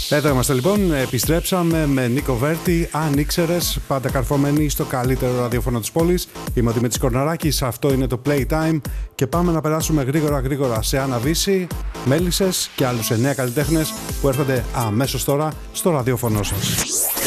Εδώ είμαστε λοιπόν, επιστρέψαμε με Νίκο Βέρτη. Αν ήξερες, πάντα καρφωμένοι στο καλύτερο ραδιόφωνο της πόλης. Είμαι ο Δημήτρης Κορναράκης, αυτό είναι το Playtime και πάμε να περάσουμε γρήγορα σε Άννα Βύση, Μέλισσες και άλλους 9 καλλιτέχνες που έρχονται αμέσως τώρα στο ραδιόφωνο σας.